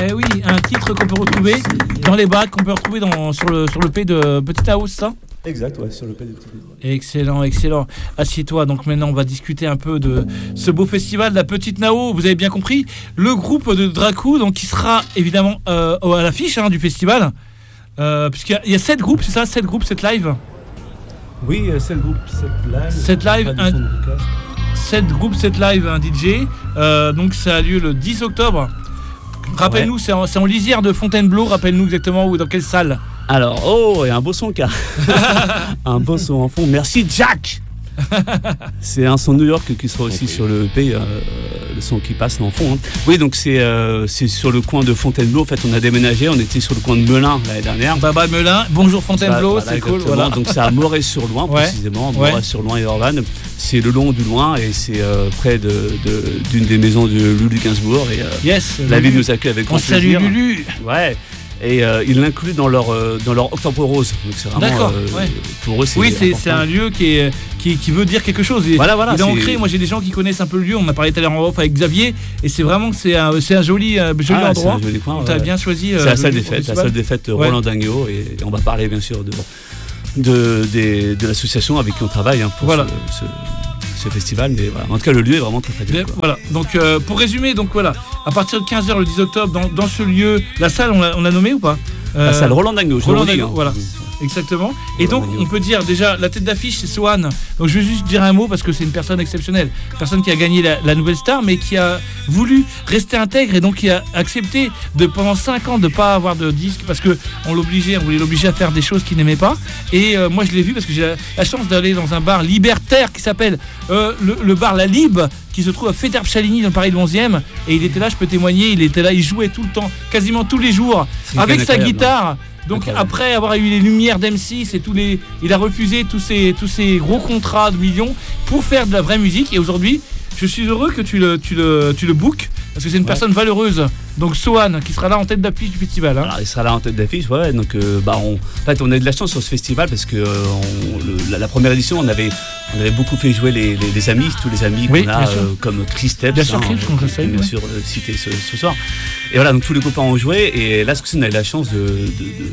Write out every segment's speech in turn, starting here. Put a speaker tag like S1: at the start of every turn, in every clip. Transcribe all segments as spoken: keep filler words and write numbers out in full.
S1: Eh oui, un titre qu'on peut retrouver dans les bacs, qu'on peut retrouver dans, sur, le, sur le P de Petite House, ça ?
S2: Exact, ouais, sur le P de Petite House.
S1: Excellent, excellent. Assieds-toi, donc maintenant on va discuter un peu de ce beau festival, la Petite Nao, vous avez bien compris, le groupe de Dracou, donc qui sera évidemment euh, à l'affiche hein, du festival, euh, puisqu'il y a, il y a sept groupes, c'est ça, sept groupes, sept live.
S2: Oui, c'est le groupe, sept live.
S1: sept live, un, sept groupes, sept live, un D J, euh, donc ça a lieu le dix octobre. Rappelle-nous, ouais. c'est, en, c'est en lisière de Fontainebleau, rappelle-nous exactement où, dans quelle salle.
S2: Alors, oh, il y a un beau son, car. un beau son en fond. Merci, Jack. C'est un son New York qui sera aussi okay. sur le E P, euh, le son qui passe en fond. Hein. Oui, donc c'est, euh, c'est sur le coin de Fontainebleau. En fait, on a déménagé, on était sur le coin de Melun l'année dernière.
S1: Bah bah Melun, bonjour Fontainebleau, bah, voilà, c'est cool. Voilà.
S2: Donc c'est à Morez-sur-Loing, ouais. précisément.
S1: Ouais.
S2: Morez-sur-Loing et Orvanne. C'est le long du Loing et c'est euh, près de, de, d'une des maisons de Lulu Gainsbourg. Et, euh,
S1: yes,
S2: la ville nous accueille avec grand plaisir.
S1: On salue Lulu.
S2: Ouais. Et euh, ils l'incluent dans leur, euh, dans leur Octobre Rose. Donc c'est vraiment,
S1: D'accord,
S2: euh,
S1: ouais.
S2: pour eux, c'est
S1: oui, c'est, c'est un lieu qui, est, qui, qui veut dire quelque chose. Et
S2: voilà, voilà,
S1: il est ancré. Moi, j'ai des gens qui connaissent un peu le lieu. On a parlé tout à l'heure en off avec Xavier. Et c'est vraiment que c'est un, c'est un joli, euh, joli
S2: ah,
S1: endroit.
S2: C'est un joli coin.
S1: On t'a
S2: ouais. bien
S1: choisi. Euh,
S2: c'est la salle des fêtes, la salle des fêtes ouais. Roland Dingho. Et, et on va parler, bien sûr, de, de, de, de l'association avec qui on travaille hein, pour
S1: voilà.
S2: ce, ce ce festival, mais voilà. En tout cas le lieu est vraiment très très bien.
S1: Voilà, donc euh, pour résumer, donc voilà, à partir de quinze heures le dix octobre, dans, dans ce lieu, la salle on l'a, on l'a nommé ou pas
S2: euh, La salle Roland Dingho, je
S1: Roland
S2: Dingho,
S1: hein. Voilà. Exactement. Et
S2: Roland
S1: donc
S2: Dingho.
S1: on peut dire déjà la tête d'affiche c'est Swan. Donc je vais juste dire un mot parce que c'est une personne exceptionnelle, personne qui a gagné la, la nouvelle star, mais qui a voulu rester intègre et donc qui a accepté de pendant cinq ans de pas avoir de disque parce que on l'obligeait, on voulait l'obliger à faire des choses qu'il n'aimait pas. Et euh, moi je l'ai vu parce que j'ai la, la chance d'aller dans un bar libertaire qui s'appelle euh, le, le bar La Lib, qui se trouve à Fédère-Chaligny dans le Paris de l'onzième, et il était là, je peux témoigner, il était là, il jouait tout le temps, quasiment tous les jours, c'est avec sa guitare. Hein. Donc incroyable. Après avoir eu les lumières d'M six et tous les, il a refusé tous ces, tous ces gros contrats de millions pour faire de la vraie musique. Et aujourd'hui, je suis heureux que tu le, tu le, tu le bookes parce que c'est une ouais. personne valeureuse. Donc Sohan qui sera là en tête d'affiche du festival. Hein.
S2: Alors, il sera là en tête d'affiche, ouais. Donc euh, bah on, en fait, on a eu de la chance sur ce festival parce que euh, on, le, la, la première édition, on avait, on avait beaucoup fait jouer les, les, les amis, tous les amis
S1: oui,
S2: qu'on a, euh, comme Chris Steps,
S1: bien sûr,
S2: hein,
S1: Chris,
S2: on
S1: peut bien
S2: ouais. sûr euh, citer ce, ce soir. Et voilà, donc tous les copains ont joué et là, on a eu la chance de, de, de,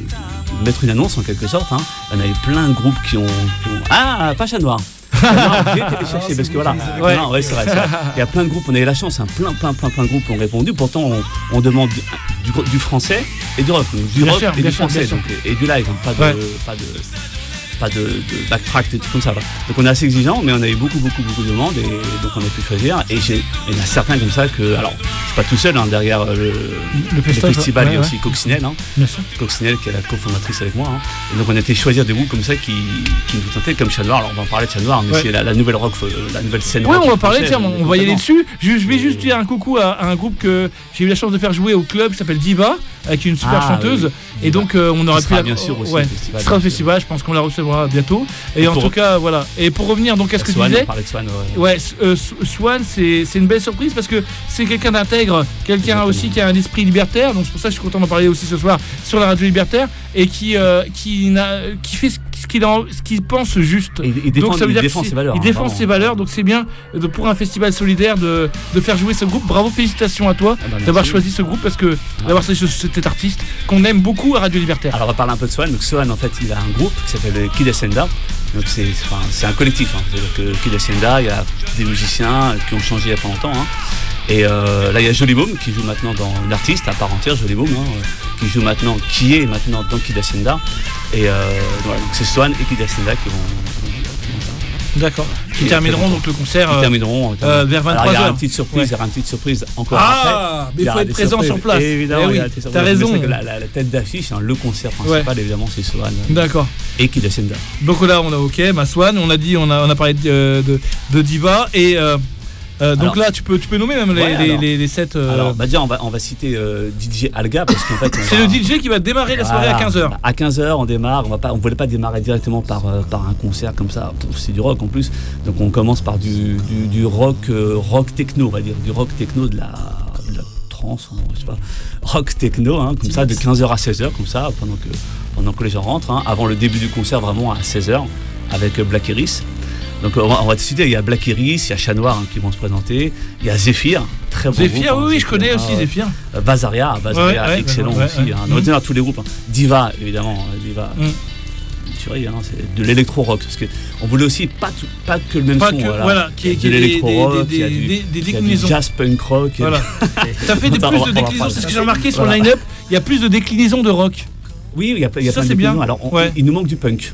S2: de mettre une annonce en quelque sorte. Hein. On avait plein de groupes qui ont, qui ont... ah, pas Chat Noir. Non, j'ai été les chercher parce que voilà, ouais. Non, ouais, c'est vrai, c'est vrai. Il y a plein de groupes, on a eu la chance, hein, plein, plein, plein, plein de groupes ont répondu. Pourtant, on, on demande du, du, du français et du rock, donc du
S1: bien
S2: rock
S1: sûr,
S2: et du
S1: sûr,
S2: français, donc, et, et du live, hein, pas de, ouais. pas de, pas de, de backtrack, des trucs comme ça. Voilà. Donc on est assez exigeant, mais on a eu beaucoup, beaucoup, beaucoup de demandes et donc on a pu choisir. Et j'ai, il y en a certains comme ça que, alors, je suis pas tout seul hein, derrière le, le, le festival, festival ouais, il y a ouais. aussi Coccinelle, hein, Coccinelle qui est la cofondatrice avec moi. Hein. Et donc on a été choisir des groupes comme ça qui, qui nous tentaient, comme Chat Noir. Alors on va en parler de Chat Noir, mais ouais. c'est la, la nouvelle rock, la nouvelle scène.
S1: Oui,
S2: rock
S1: on va parler, tiens, on va y aller dessus. Je, je vais
S2: et...
S1: juste dire un coucou à, à un groupe que j'ai eu la chance de faire jouer au club qui s'appelle Diva, avec une super ah, chanteuse. Oui. Et donc euh, on aurait pu la...
S2: bien sûr aussi
S1: ouais,
S2: festival,
S1: ce sera au festival, je pense qu'on la recevra bientôt. Et, et en tout cas, voilà. Et pour revenir donc à ce que
S2: Swan,
S1: tu disais,
S2: on parlait de Swan, ouais,
S1: ouais euh, Swan, c'est, c'est une belle surprise parce que c'est quelqu'un d'intègre, quelqu'un Exactement. aussi qui a un esprit libertaire. Donc c'est pour ça que je suis content d'en parler aussi ce soir sur la radio libertaire et qui euh, qui n'a, qui fait ce qu'il, en, ce qu'il pense juste.
S2: Il, il défend,
S1: donc ça veut dire
S2: il défend
S1: ses
S2: valeurs.
S1: Il
S2: hein,
S1: défend
S2: vraiment.
S1: ses valeurs. Donc c'est bien de, pour un festival solidaire de, de faire jouer ce groupe. Bravo, félicitations à toi ah bah d'avoir choisi ce groupe parce que ah. d'avoir choisi cet artiste qu'on aime beaucoup à Radio Libertaire.
S2: Alors on va parler un peu de Swan. Donc Swan en fait il a un groupe qui s'appelle Kid Hacienda. Donc c'est, enfin, c'est un collectif. Hein. C'est-à-dire que Kid Hacienda, il y a des musiciens qui ont changé il y a pas longtemps. Hein. Et euh, là il y a Jolie Môme qui joue maintenant dans l'artiste à part entière, Jolie Môme, hein, qui joue maintenant, qui est maintenant dans Kid Hacienda. Et euh, voilà, donc c'est Swan et Kid Hacienda qui vont.
S1: D'accord. Qui termineront donc le concert
S2: qui termineront,
S1: euh, vers vingt-trois heures.
S2: Il y aura une petite surprise, ouais. il y aura une petite surprise encore
S1: ah,
S2: après.
S1: mais il faut être présent sur place.
S2: Et évidemment,
S1: eh oui,
S2: il y a
S1: t'as raison.
S2: La, la, la tête d'affiche, hein, le concert principal, ouais. évidemment, c'est Swan.
S1: D'accord.
S2: Et Kid Hacienda.
S1: Donc là, on a OK, ma Swan. On a dit, on a, on a parlé de, de, de Diva et. Euh, Euh, donc alors, là, tu peux, tu peux nommer même les, ouais, alors, les, les, les sept. Euh...
S2: Alors, bah déjà, on va, on va citer euh, D J Alga parce qu'en fait.
S1: C'est
S2: va...
S1: le D J qui va démarrer la soirée
S2: voilà,
S1: à quinze heures.
S2: À quinze heures, on démarre. On va pas, on voulait pas démarrer directement par, euh, par un concert comme ça. C'est du rock en plus. Donc, on commence par du, du, du rock, euh, rock techno, on va dire. Du rock techno de la, de la trance, je sais pas. Rock techno, hein, comme ça, de quinze heures à seize heures, comme ça, pendant que, pendant que les gens rentrent. Hein, avant le début du concert, vraiment à seize heures, avec euh, Black Iris. Donc on va, on va décider, il y a Black Iris, il y a Chat Noir hein, qui vont se présenter, il y a Zéphyr, très bon
S1: Zephyr,
S2: groupe,
S1: oui, oui,
S2: hein,
S1: je connais aussi
S2: euh,
S1: Zephyr.
S2: Euh, Vazaria, Vazaria,
S1: Ouais, ouais,
S2: excellent
S1: ouais,
S2: aussi.
S1: ouais.
S2: Hein. On va tenir tous les groupes. Hein. Diva, évidemment, euh, Diva.
S1: Mm.
S2: Tuerie, hein, c'est de l'électro-rock. Parce qu'on voulait aussi pas, tout, pas que le même
S1: Pas
S2: son.
S1: que,
S2: voilà,
S1: voilà, qui est
S2: Il
S1: qui
S2: y a
S1: est
S2: de
S1: des,
S2: l'électro-rock,
S1: des,
S2: il y a
S1: des,
S2: du,
S1: des, des
S2: il y a du
S1: déclinaisons.
S2: jazz punk rock. il y a
S1: Voilà. T'as fait des
S2: On va-
S1: plus
S2: on va-
S1: de
S2: on va
S1: déclinaisons,
S2: parler.
S1: c'est ce que j'ai remarqué sur
S2: Voilà.
S1: le line-up. Il y a plus de déclinaisons de rock.
S2: Oui, il y a, il y a
S1: Ça,
S2: plein de
S1: c'est bien.
S2: déclinaisons. Alors, on-
S1: Ouais.
S2: il nous manque du punk.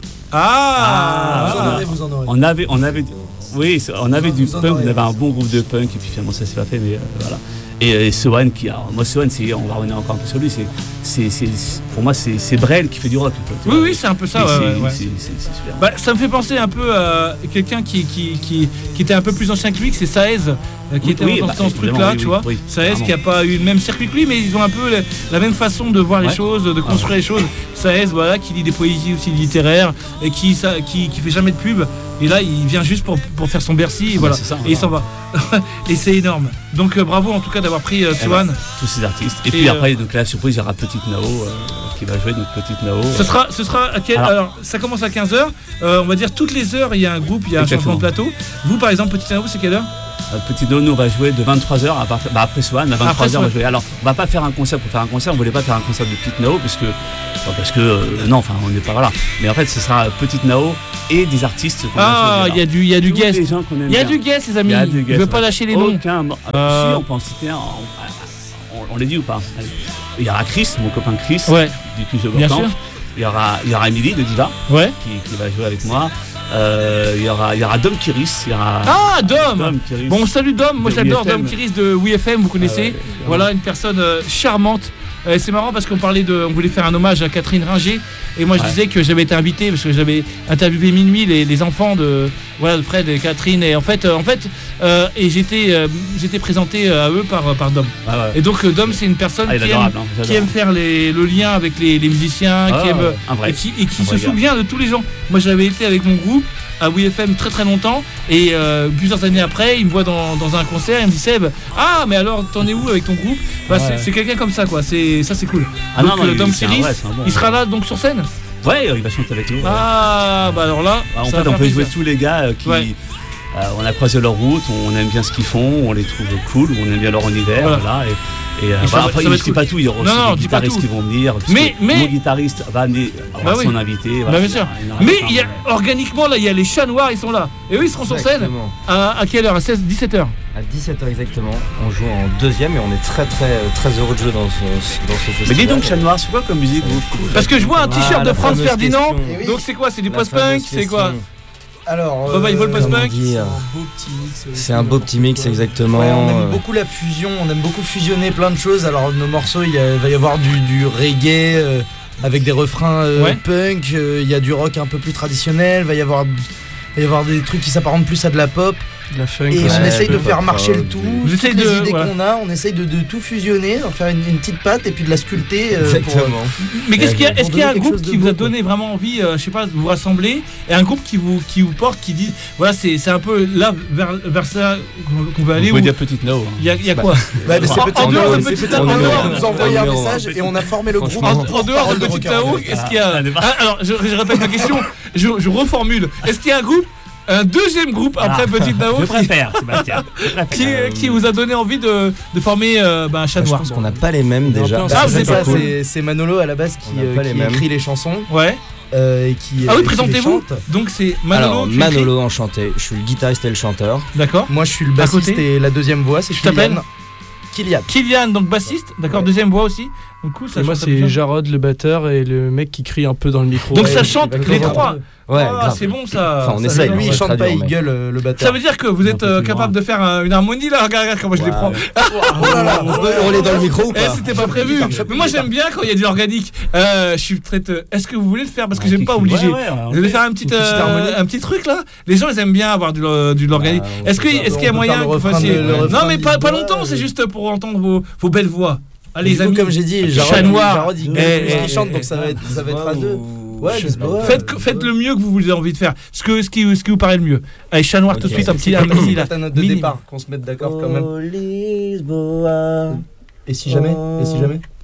S1: Ah,
S3: Vous en aurez, vous en aurez.
S2: On avait, on avait, oui, on avait
S3: Vous
S2: du
S3: en
S2: punk,
S3: aurez.
S2: on avait un bon groupe de punk, et puis finalement ça s'est pas fait, mais euh, voilà. Et, et Sohan, qui, alors, moi Sohan, c'est, on va revenir encore un peu sur lui, c'est, c'est, c'est, pour moi c'est, c'est Brel qui fait du rock. Tu
S1: oui,
S2: vois.
S1: oui, c'est un peu ça.
S2: Et
S1: Ouais,
S2: c'est,
S1: ouais, ouais.
S2: c'est, c'est, c'est super.
S1: Bah, ça me fait penser un peu à quelqu'un qui, qui, qui, qui était un peu plus ancien que lui, que c'est Saez, euh, qui
S2: Oui,
S1: était
S2: oui,
S1: dans,
S2: bah,
S1: dans ce
S2: évidemment,
S1: truc-là,
S2: oui,
S1: tu
S2: oui,
S1: vois.
S2: oui,
S1: Saez
S2: vraiment.
S1: qui n'a pas eu le même circuit que lui, mais ils ont un peu la, la même façon de voir les
S2: Ouais.
S1: choses, de construire les choses. Saez, voilà, qui lit des poésies aussi littéraires, et qui, ça, qui, qui fait jamais de pub. Et là, il vient juste pour, pour faire son Bercy, et
S2: Ah,
S1: voilà.
S2: bah, c'est ça,
S1: et il s'en va. Et c'est énorme. Donc euh, bravo en tout cas d'avoir pris euh,
S2: Eh
S1: Sohan.
S2: ben, tous ces artistes. Et,
S1: Et,
S2: puis
S1: euh,
S2: après, donc la surprise, il y aura Petite Nao euh, qui va jouer notre Petite Nao.
S1: Ce sera, ce sera à quel,
S2: Alors-
S1: alors, ça commence à quinze heures. Euh, on va dire toutes les heures, il y a un groupe, il y a un
S2: Exactement.
S1: changement de plateau. Vous, par exemple, Petit Nao, c'est quelle heure?
S2: Euh, Petite Nao, nous, on va jouer de vingt-trois heures à part- bah, après Sohan, à vingt-trois heures, on
S1: Swan.
S2: va jouer. Alors, on va pas faire un concert pour faire un concert, on voulait pas faire un concert de Petite Nao, parce que, enfin, parce que euh, non, enfin, on n'est pas voilà. Mais en fait, ce sera Petite Nao et des artistes. qu'on a
S1: Ah,
S2: choisis.
S1: il y a du, il y a du
S2: Tous
S1: guest.
S2: les gens qu'on aime
S1: Il y a
S2: bien.
S1: du guest, les amis.
S2: Il y a du
S1: Je
S2: guest,
S1: veux pas
S2: ouais.
S1: lâcher les noms.
S2: Aucun. mor-
S1: Euh,
S2: Si, on peut en citer un. On, on- on les dit ou pas? Il y aura Chris, mon copain Chris,
S1: Ouais,
S2: du Cul de
S1: bien
S2: Borkamp.
S1: sûr.
S2: Il y aura, il y aura Emily de Diva
S1: Ouais.
S2: qui, qui va jouer avec moi. Euh, il y aura, il y aura Dom Kiris. Il y aura
S1: Ah, Dom.
S2: Dom Kiris.
S1: Bon, salut Dom. Moi,
S2: De
S1: j'adore
S2: W F M.
S1: Dom Kiris de W F M, vous connaissez.
S2: Ah ouais,
S1: Voilà, une personne euh, charmante. Euh, c'est marrant parce qu'on parlait de, on voulait faire un hommage à Catherine Ringer et moi je
S2: Ouais.
S1: disais que j'avais été invité parce que j'avais interviewé Minuit les, les enfants de voilà de Fred et Catherine et en fait euh, en fait euh, et j'étais euh, j'étais présenté à eux par par Dom.
S2: Ouais, ouais.
S1: Et donc euh, Dom c'est une personne
S2: Ah, il est
S1: qui aime
S2: adorable, hein, j'adore.
S1: qui aime faire les, le lien avec les, les musiciens,
S2: Ah,
S1: qui aime
S2: un vrai.
S1: et qui, et qui
S2: Un
S1: se
S2: vrai gars.
S1: souvient de tous les gens. Moi j'avais été avec mon groupe à W F M très très longtemps et euh, plusieurs années après il me voit dans, dans un concert, il me dit Seb, ah mais alors t'en es où avec ton groupe? Bah
S2: Ouais.
S1: c'est, c'est quelqu'un comme ça quoi, c'est, ça c'est cool.
S2: Ah
S1: donc
S2: non, non,
S1: euh,
S2: il-
S1: Dom
S2: c'est un
S1: Kiris,
S2: vrai, c'est un bon.
S1: il sera là donc sur scène.
S2: Ouais, il va chanter avec nous. ouais.
S1: Ah bah alors là,
S2: Ah, en
S1: ça
S2: fait,
S1: va
S2: on
S1: faire
S2: peut jouer
S1: plaisir.
S2: tous les gars euh, qui.
S1: Ouais.
S2: euh, on a croisé leur route, on aime bien ce qu'ils font, on les trouve cool, on aime bien leur univers.
S1: Voilà.
S2: Voilà, et, et, euh,
S1: Et ça
S2: voilà,
S1: va-
S2: après,
S1: ça va
S2: je
S1: être
S2: dis
S1: cool.
S2: pas tout, il y aura aussi
S1: Non, non,
S2: des
S1: dis pas
S2: guitaristes
S1: tout.
S2: qui vont venir. parce
S1: Mais-
S2: que
S1: mais-
S2: Mon guitariste va amener avoir
S1: Bah oui.
S2: son invité.
S1: Bah
S2: Voilà,
S1: bien sûr.
S2: il y en aura
S1: Mais
S2: plein,
S1: il y a,
S2: ouais.
S1: organiquement là il y a les chats noirs, ils sont là. Et eux ils seront sur scène
S4: Exactement.
S1: à, à quelle heure? À seize, dix-sept heures.
S4: À dix-sept heures exactement, on joue en deuxième et on est très très très heureux de jouer dans ce, dans ce festival.
S2: Mais dis donc, Chat Noir, c'est quoi comme musique vous
S1: Parce que je vois un
S4: Ah,
S1: t-shirt de
S4: la
S1: Franz
S4: fameuse
S1: Ferdinand.
S4: question.
S3: Eh oui.
S1: Donc c'est quoi? C'est du
S4: La
S1: post-punk?
S4: fameuse
S1: C'est quoi?
S4: question.
S3: Alors,
S1: Revival
S3: euh,
S1: post-punk.
S4: Comment dire
S3: c'est un beau petit mix. euh,
S4: C'est un beau petit mix exactement.
S3: Ouais, on aime
S4: euh,
S3: beaucoup la fusion, on aime beaucoup fusionner plein de choses. Alors nos morceaux, il, y a- il va y avoir du, du reggae euh, avec des refrains euh,
S1: Ouais.
S3: punk, euh, il y a du rock un peu plus traditionnel, il va y avoir, il va y avoir des trucs qui s'apparentent plus à de la pop.
S5: De la funk.
S3: Et
S4: Ouais,
S3: on essaye de
S4: le
S3: faire
S4: pop
S3: marcher le
S4: rock,
S3: tout.
S4: du-
S1: Vous essayez
S3: Toutes les
S1: de-
S3: idées
S1: voilà.
S3: qu'on a, on essaye de, de tout fusionner, d'en faire une, une petite pâte et puis de la sculpter. euh, pour,
S4: Exactement.
S1: Mais qu'est-ce qu'il y a,
S3: pour
S1: est-ce qu'il y a un
S3: donner quelque
S1: groupe
S3: chose de
S1: qui vous a
S3: beau, quoi.
S1: donné vraiment envie, euh, je sais pas, de vous rassembler, et un groupe qui vous, qui vous porte, qui dit, voilà, c'est, c'est un peu là vers, vers ça qu'on- qu'on veut aller.
S2: Vous
S1: où
S2: pouvez dire Petite No. hein.
S1: Il y a, il y a quoi?
S3: Bah, mais c'est
S1: En-
S3: petit
S1: en dehors
S3: Nao,
S1: de
S3: c'est
S1: Petit
S3: petit
S1: Nao,
S3: Nao,
S1: en dehors,
S3: nous a envoyé un
S4: numéro un.
S3: message et on a formé le groupe.
S4: Franchement,
S1: En, en dehors de Petit Tao, est-ce qu'il y a.
S2: Ah, débat.
S1: Ah, alors, je, je répète ma question, je, je reformule. Est-ce qu'il y a un groupe, un deuxième groupe après
S2: Ah.
S1: Petit Tao
S2: Je
S1: qui,
S2: préfère, Sébastien. Je préfère.
S1: qui, qui vous a donné envie de, de former euh, bah, un chat
S4: Je
S1: noir?
S4: pense qu'on n'a pas les mêmes déjà.
S5: ambiance.
S3: Bah,
S1: Ah,
S3: c'est
S1: c'est
S3: ça,
S1: pas cool.
S3: c'est- c'est Manolo à la base qui,
S4: On n'a
S3: euh,
S4: pas les
S3: qui
S4: mêmes.
S3: écrit les chansons
S1: Ouais.
S3: euh, et qui.
S1: Ah
S3: euh,
S1: oui,
S3: qui les
S1: présentez-vous.
S3: chante.
S1: Donc c'est Manolo.
S4: Alors
S1: qui écrit.
S4: Manolo enchanté, je suis le guitariste et le chanteur.
S1: D'accord.
S3: Moi je suis le
S1: À
S3: bassiste
S1: côté.
S3: et la deuxième voix, c'est
S1: Tu t'appelles
S3: Kylian.
S1: Kylian, donc bassiste, d'accord,
S3: Ouais.
S1: deuxième voix aussi. Donc cool, ça
S5: Et moi,
S1: chante
S5: c'est
S1: bien.
S5: Jarod, le batteur, et le mec qui crie un peu dans le micro.
S1: Donc
S3: Ouais,
S1: ça
S3: il
S1: chante
S3: va le
S1: les
S3: faire.
S1: trois.
S4: Ouais,
S1: Ah,
S4: grave.
S1: c'est bon ça.
S4: Enfin, on
S1: Ça,
S4: essaye,
S1: j'adore.
S3: Lui il
S4: Ouais,
S3: chante
S4: très
S3: pas,
S4: dur,
S3: il
S4: mais-
S3: gueule euh, le batteur.
S1: Ça veut dire que vous êtes euh, capable de faire un- une harmonie là. Regarde, regarde comment je les prends.
S3: Oh là là,
S4: On peut hurler dans le micro ou
S1: Eh,
S4: pas?
S1: c'était pas prévu. Mais moi j'aime bien quand il y a du organique. Euh, je suis très. te- Est-ce que vous voulez le faire parce que j'aime pas obliger.
S2: Ouais, ouais, ouais, on
S1: Vous voulez
S2: fait.
S1: faire un petit,
S3: Une petite
S1: euh,
S3: harmonie.
S1: un petit truc là. Les gens ils aiment bien avoir du, du de l'organique.
S4: Bah, on
S1: Est-ce que
S4: peut
S1: est-ce
S3: faire-
S1: qu'il y a
S3: on peut
S1: moyen
S3: faire le
S1: que vous
S3: refrain
S1: fassiez
S3: de- le
S1: Non
S3: refrain
S1: mais
S3: du
S1: pas pas
S3: bois,
S1: longtemps.
S3: euh.
S1: C'est juste pour entendre vos vos belles voix. Allez les
S3: Du coup,
S1: amis.
S3: comme j'ai dit,
S1: Chat
S3: Jarod,
S1: noir.
S3: Jarod, il
S1: Eh,
S3: gueule plus
S1: eh,
S3: qu'il chante,
S1: eh,
S3: donc ça va être ça va être à deux. Ouais,
S4: Je-
S3: Lisboa.
S1: Faites, faites le mieux que vous avez envie de faire. Ce, que, ce, qui, ce qui vous paraît le mieux. Allez, chat noir tout de
S4: Ok.
S1: suite, un petit
S3: C'est
S1: un mini, là.
S3: ta note de
S1: Mini.
S3: départ, qu'on se mette d'accord quand même.
S4: Oh, Lisboa.
S3: Et si jamais Et si jamais